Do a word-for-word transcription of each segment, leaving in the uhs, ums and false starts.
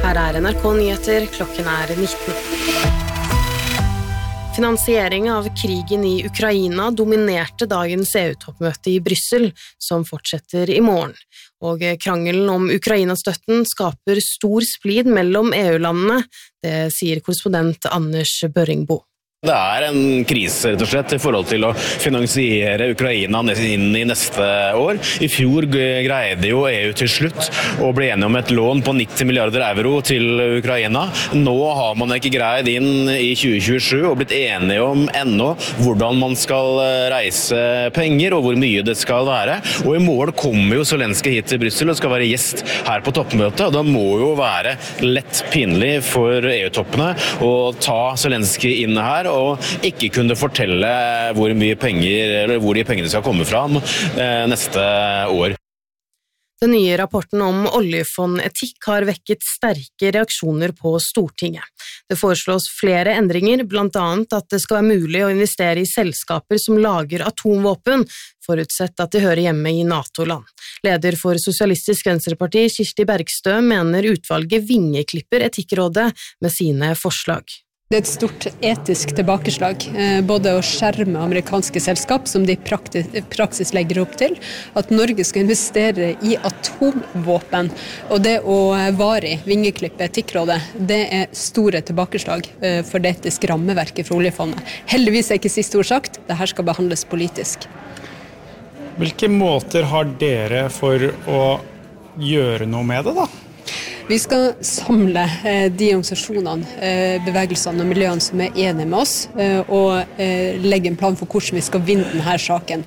Her er N R K Nyheter, klokken er nitten. Finansiering av krigen i Ukraina dominerte dagens E U-toppmøte i Bryssel, som fortsetter i morgen. Og krangelen om Ukraina-støtten skaper stor splid mellom E U-landene, det sier korrespondent Anders Børringbo. Det er en krise rett og slett i forhold til å finansiere Ukraina inn i neste år. I fjor greide jo E U til slutt å bli enige om et lån på nitti milliarder euro til Ukraina. Nå har man ikke greid inn i tjue tjuesju og blitt enige om ennå hvordan man skal reise penger og hvor mye det skal være. Og i morgen kommer jo Zelenskyj hit til Bryssel og skal være gjest her på toppmøtet. Og da må jo være lett pinlig for E U-toppene å ta Zelenskyj inn her og ikke kunne fortelle hvor mye penger, eller hvor de pengene skal komme fra neste år. Den nye rapporten om oljefond-etikk har vekket sterke reaksjoner på Stortinget. Det foreslås flere endringer, blant annet at det skal være mulig å investere i selskaper som lager atomvåpen, forutsett at de hører hjemme i NATO-land. Leder for Sosialistisk Venstreparti, Kirsti Bergstø, mener utvalget vingeklipper Etikkrådet med sine forslag. Det er et stort etisk tilbakeslag, både å skjerme amerikanske selskap, som de praktis, praksis legger opp til, at Norge skal investere i atomvåpen, og det å varig vingeklippe Etikkrådet, det er store tilbakeslag for det etiske rammeverket for oljefondet. Heldigvis er ikke siste ord sagt, det her skal behandles politisk. Hvilke måter har dere for å gjøre noe med det da? Vi skal samle eh, de organisasjonene, eh, bevegelsene og miljøene som er enige med oss, eh, og eh, legge en plan for hvordan vi skal vinne denne saken.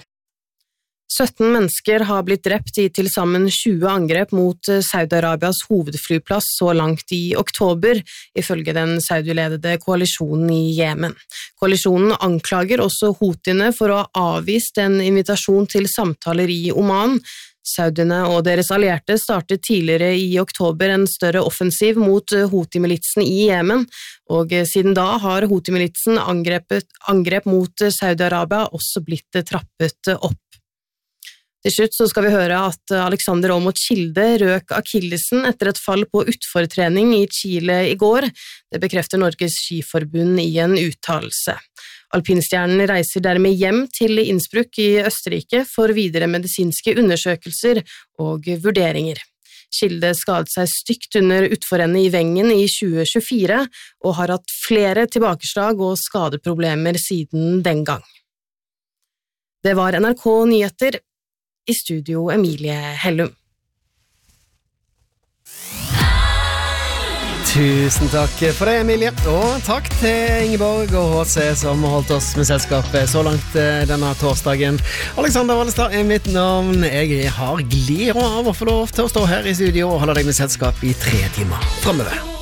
sytten mennesker har blitt drept i til sammen tjue angrep mot Saudi-Arabias hovedflyplass så langt i oktober, ifølge den saudiledede koalisjonen i Jemen. Koalisjonen anklager også houthiene for å ha avvist en invitasjon til samtaler i Oman. Saudiene og deres allierte startet tidligere i oktober en større offensiv mot Houthi-militsen i Jemen, og siden da har Houthi-militsen angrep mot Saudi-Arabia også blitt trappet opp. Til slutt så skal vi høre at Alexander Aamodt Kilde røk akillesen etter et fall på utfortrening i Chile i går. Det bekrefter Norges Skiforbund i en uttalelse. Alpinstjernen reiser dermed hjem til Innsbruck i Østerrike for videre medisinske undersøkelser og vurderinger. Kilde skadet seg stygt under utforrennet i Wengen i tjue tjuefire og har hatt flere tilbakeslag og skadeproblemer siden den gang. Det var N R K Nyheter. I studio Emilie Hellum. Tusen takk for det, Emilie. Og takk til Ingeborg og H C som har holdt oss med selskapet så langt denne torsdagen. Alexander Wallestad er mitt navn. Jeg har glede av å få lov til å stå her i studio og holde deg med selskap i tre timer fremover.